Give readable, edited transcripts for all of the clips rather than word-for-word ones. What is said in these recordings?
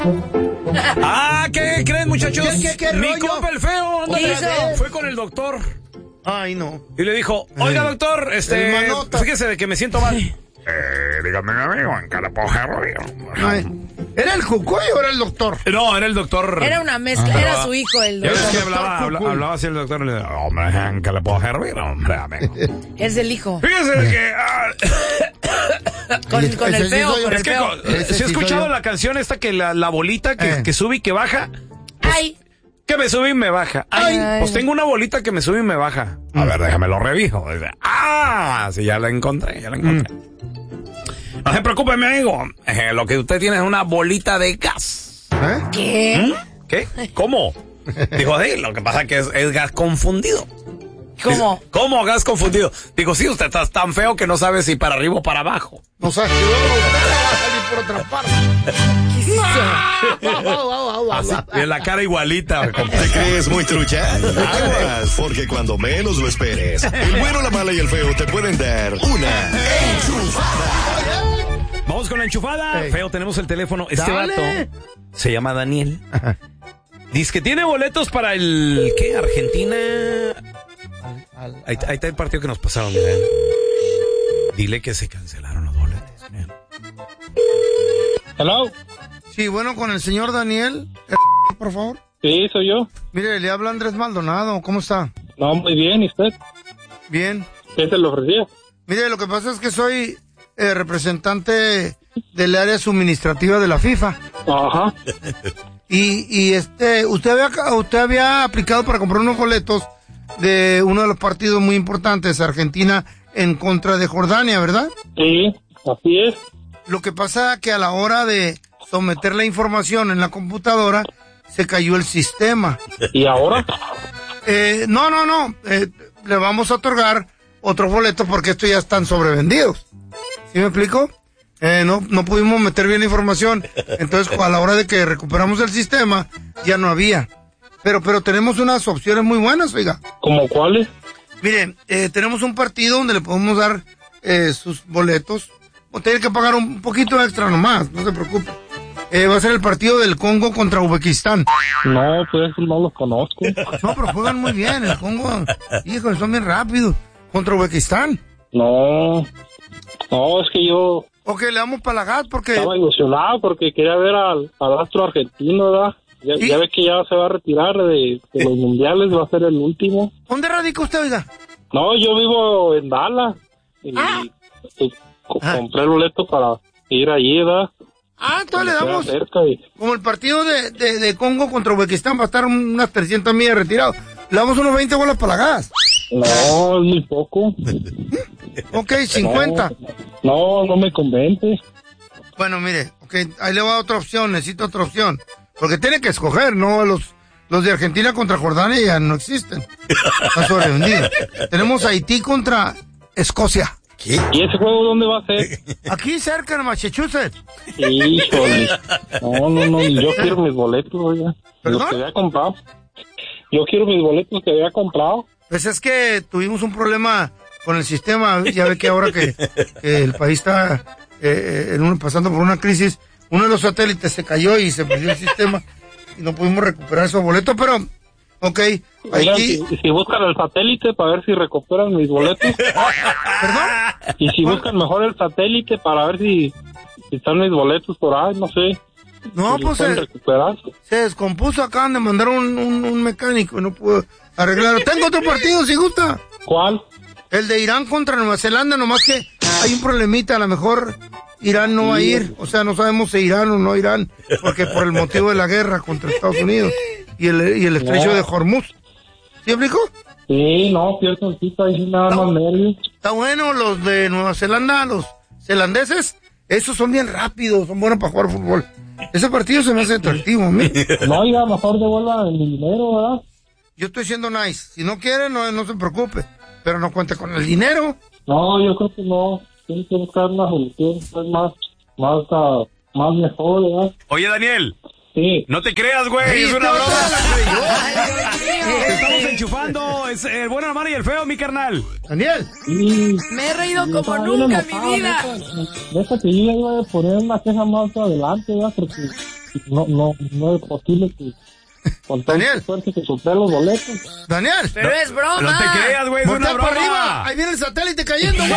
¿Qué creen, muchachos? ¿Qué Mi rollo? compa el feo ¿Qué hizo? fue con el doctor. Ay, no. Y le dijo, oiga, doctor, fíjese de que me siento mal. Dígame, mi amigo, ¿en qué le puedo servir? ¿Era el Jucoy o era el doctor? No, era el doctor. Era una mezcla, era su hijo el Ya ves doctor. que hablaba así el doctor. Le dijo, hombre, ¿en qué le puedo servir, hombre, amigo? Es el hijo. Fíjese de que... Con el feo, con el Es que feo. si he escuchado la canción esta que la bolita que sube y que baja. Ay. Que me sube y me baja. Ay, Ay. pues tengo una bolita que me sube y me baja. A ver, déjame lo reviso. Sí, ya la encontré. No se preocupe, mi amigo. Lo que usted tiene es una bolita de gas. ¿Qué? ¿Qué? ¿Cómo? Dijo, sí, lo que pasa es que es gas confundido. ¿Cómo? Dice, ¿cómo gas confundido? Digo, sí, usted está tan feo que no sabe si para arriba o para abajo. No sabes que usted va a salir por otra parte. Así, y la cara igualita. ¿Te crees muy trucha? Aguas, porque cuando menos lo esperes, el bueno, la mala y el feo te pueden dar una enchufada. Vamos con la enchufada. Ey. Feo, tenemos el teléfono. Este Dale. vato se llama Daniel. Dice que tiene boletos para el... ¿Qué? Argentina. Ahí está el partido que nos pasaron, miren. Dile que se cancelaron los boletos. Miren. Hello. Sí, bueno, con el señor Daniel, por favor. Sí, soy yo. Mire, le habla Andrés Maldonado. ¿Cómo está? No, muy bien, ¿y usted? Bien. ¿Qué se le ofrecía? Mire, lo que pasa es que soy representante del área administrativa de la FIFA. Ajá. Y usted había aplicado para comprar unos boletos de uno de los partidos muy importantes, Argentina en contra de Jordania, ¿verdad? Sí, así es. Lo que pasa que a la hora de someter la información en la computadora se cayó el sistema. ¿Y ahora? No. Le vamos a otorgar otros boletos porque estos ya están sobrevendidos. ¿Sí me explico? No pudimos meter bien la información. Entonces, a la hora de que recuperamos el sistema, ya no había. Pero tenemos unas opciones muy buenas, oiga. ¿Cómo cuáles? Miren, tenemos un partido donde le podemos dar sus boletos. O tiene que pagar un poquito extra nomás, no se preocupe. Va a ser el partido del Congo contra Uzbekistán. No, pues no los conozco. No, pero juegan muy bien, el Congo. Híjole, son bien rápidos. Contra Uzbekistán. No, es que yo Ok, le damos para la gas porque... estaba ilusionado porque quería ver al astro argentino, ¿verdad? ¿Sí? Ya ve que ya se va a retirar de los mundiales, va a ser el último. ¿Dónde radica usted, oiga? No, yo vivo en Dallas. Y pues, compré el boleto para ir allí, ¿verdad? Entonces le damos... Cerca y... Como el partido de Congo contra Uzbekistán va a estar unas 300 millas retirado. Le damos unos 20 bolas para la gas. No, es muy poco. Ok, 50. No me convence. Bueno, mire, ok, ahí le va otra opción, necesito otra opción. Porque tiene que escoger, ¿no? Los de Argentina contra Jordania ya no existen. Están sobrevendidos. Tenemos Haití contra Escocia. ¿Qué? ¿Y ese juego dónde va a ser? Aquí cerca, en Massachusetts. Híjole. No, yo quiero mis boletos, oiga. ¿Perdón? Los que había comprado. Yo quiero mis boletos que había comprado. Pues es que tuvimos un problema con el sistema. Ya ve que ahora que el país está pasando por una crisis, uno de los satélites se cayó y se perdió el sistema y no pudimos recuperar esos boletos, pero, ok. Oigan, Haití... si buscan el satélite para ver si recuperan mis boletos. ¿Perdón? Y si buscan mejor el satélite para ver si están mis boletos por ahí, no sé. No, si pues los pueden recuperar. se descompuso, acaban de mandar un mecánico y no pudo arreglarlo. Tengo otro partido, si gusta. ¿Cuál? El de Irán contra Nueva Zelanda, nomás que hay un problemita, a lo mejor Irán no va a ir, o sea, no sabemos si Irán o no Irán, porque por el motivo de la guerra contra Estados Unidos y el estrecho de Hormuz. ¿Sí explico? Sí, no, cierto, sí, ahí sí me da más nervios. Está bueno, los de Nueva Zelanda, los zelandeses, esos son bien rápidos, son buenos para jugar fútbol. Ese partido se me hace atractivo a mí. No, ya mejor devuelvan mi dinero, ¿verdad? Yo estoy siendo nice. Si no quiere, no se preocupe. Pero no cuente con el dinero. No, yo creo que no. Tiene que buscar una solución pues, más mejor, ¿verdad? Oye, Daniel. Sí. No te creas, güey. Sí, Es una no, broma. no, Te estamos enchufando. Es el bueno, la mala y el feo, mi carnal. Daniel. Sí. Me he reído como Estaba nunca bien en enojado, mi vida. neta que yo ya iba a poner una queja más adelante, ¿verdad? Porque no es posible que con tanta Daniel. suerte que compré los boletos. Daniel. Pero es broma. No te creas, güey, es una Voltea para arriba. broma. Ahí viene el satélite cayendo, güey.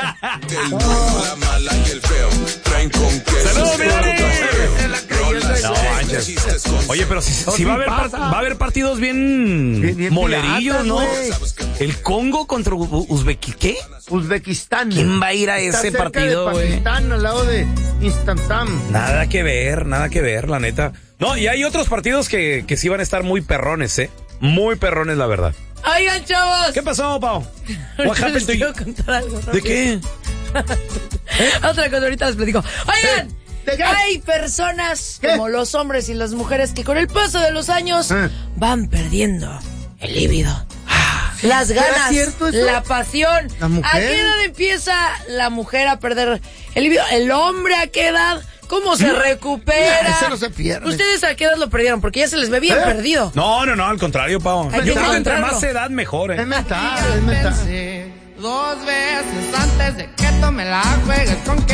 ¡Saludos, mi Dani! No manches. Oye, pero si va a haber partidos bien molerillos, piratas, ¿no? güey. El Congo contra ¿qué? Uzbekistán. ¿Quién va a ir a Está ese cerca partido, de güey? Pakistán, al lado de Instantam. Nada que ver, la neta. No, y hay otros partidos que sí van a estar muy perrones, ¿eh? Muy perrones, la verdad. Oigan, chavos. ¿Qué pasó, Pau? What happened Les to you? quiero contar algo ¿De rápido. qué? Otra cosa, ahorita les platico. Oigan, ¿De qué? hay personas ¿Qué? como los hombres y las mujeres que con el paso de los años van perdiendo el líbido. Las ¿Será ganas, cierto eso? la pasión. ¿La mujer? ¿A qué edad empieza la mujer a perder el líbido? ¿El hombre a qué edad? ¿Cómo se recupera? Ese no se pierde. ¿Ustedes a qué edad lo perdieron? Porque ya se les ve bien perdido. No, al contrario, Pau. Hay que Yo creo que entre encontrarlo. más edad, mejor, Es ¿eh? mental, es mental. Dos veces antes de que tú me la juegues con que